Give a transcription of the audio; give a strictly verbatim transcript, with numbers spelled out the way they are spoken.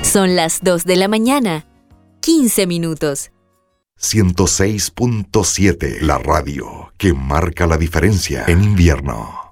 Son las dos de la mañana, quince minutos. ciento seis punto siete, la radio que marca la diferencia en invierno.